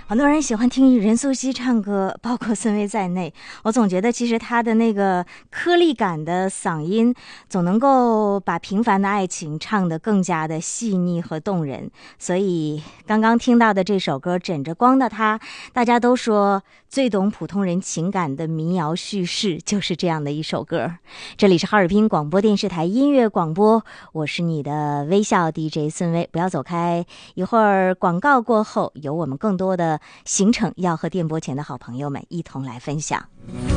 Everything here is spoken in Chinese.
很多人喜欢听任素汐唱歌，包括孙薇在内。我总觉得其实她的那个颗粒感的嗓音，总能够把平凡的爱情唱得更加的细腻和动人。所以刚刚听到的这首歌《枕着光的她》，大家都说最懂普通人情感的民谣叙事，就是这样的一首歌。这里是哈尔滨广播电视台音乐广播，我是你的微笑 DJ 孙薇，不要走开，一会儿广告过后，有我们更多的行程要和电波前的好朋友们一同来分享。